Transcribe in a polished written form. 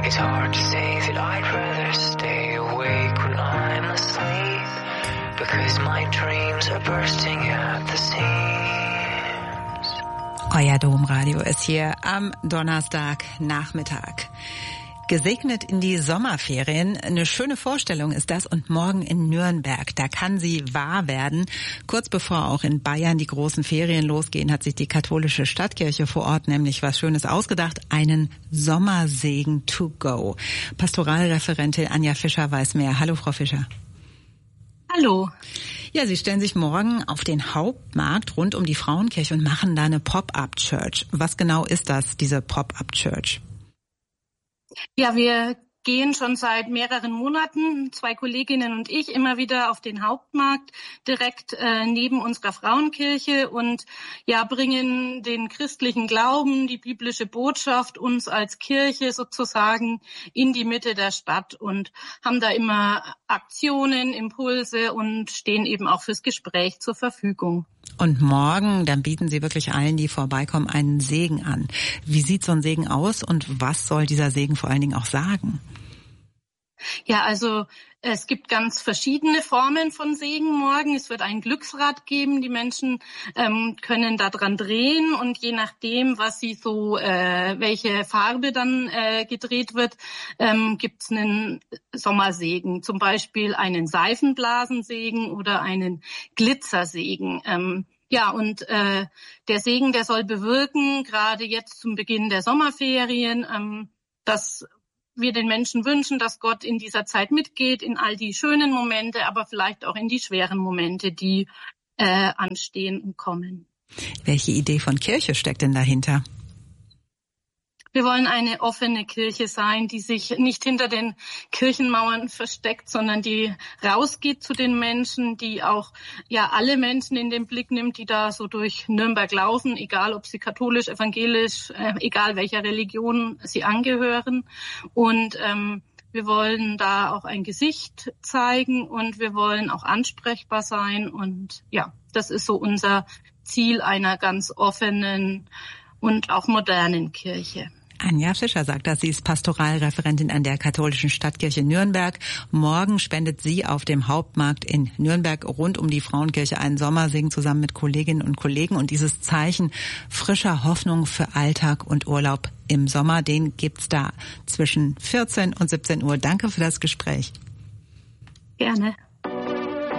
It's hard to say that I'd rather stay awake when I'm asleep, because my dreams are bursting at the seams. Euer Domradio ist hier am Donnerstagnachmittag. Gesegnet in die Sommerferien. Eine schöne Vorstellung ist das. Und morgen in Nürnberg, da kann sie wahr werden. Kurz bevor auch in Bayern die großen Ferien losgehen, hat sich die katholische Stadtkirche vor Ort nämlich was Schönes ausgedacht. Einen Sommersegen to go. Pastoralreferentin Anja Fischer weiß mehr. Hallo, Frau Fischer. Hallo. Ja, Sie stellen sich morgen auf den Hauptmarkt rund um die Frauenkirche und machen da eine Pop-up-Church. Was genau ist das, diese Pop-up-Church? Ja, wir gehen schon seit mehreren Monaten, 2 Kolleginnen und ich, immer wieder auf den Hauptmarkt direkt neben unserer Frauenkirche und ja, bringen den christlichen Glauben, die biblische Botschaft uns als Kirche sozusagen in die Mitte der Stadt und haben da immer Aktionen, Impulse und stehen eben auch fürs Gespräch zur Verfügung. Und morgen, dann bieten Sie wirklich allen, die vorbeikommen, einen Segen an. Wie sieht so ein Segen aus und was soll dieser Segen vor allen Dingen auch sagen? Ja, also es gibt ganz verschiedene Formen von Segen morgen. Es wird ein Glücksrad geben. Die Menschen können da dran drehen und je nachdem, was sie so, welche Farbe dann gedreht wird, gibt's einen Sommersegen. Zum Beispiel einen Seifenblasensegen oder einen Glitzersegen. Ja, und der Segen, der soll bewirken, gerade jetzt zum Beginn der Sommerferien, dass wir den Menschen wünschen, dass Gott in dieser Zeit mitgeht, in all die schönen Momente, aber vielleicht auch in die schweren Momente, die anstehen und kommen. Welche Idee von Kirche steckt denn dahinter? Wir wollen eine offene Kirche sein, die sich nicht hinter den Kirchenmauern versteckt, sondern die rausgeht zu den Menschen, die auch ja alle Menschen in den Blick nimmt, die da so durch Nürnberg laufen, egal ob sie katholisch, evangelisch, egal welcher Religion sie angehören. Und wir wollen da auch ein Gesicht zeigen und wir wollen auch ansprechbar sein. Und ja, das ist so unser Ziel einer ganz offenen und auch modernen Kirche. Anja Fischer sagt das. Sie ist Pastoralreferentin an der katholischen Stadtkirche Nürnberg. Morgen spendet sie auf dem Hauptmarkt in Nürnberg rund um die Frauenkirche einen Sommersegen zusammen mit Kolleginnen und Kollegen. Und dieses Zeichen frischer Hoffnung für Alltag und Urlaub im Sommer, den gibt's da zwischen 14 und 17 Uhr. Danke für das Gespräch. Gerne.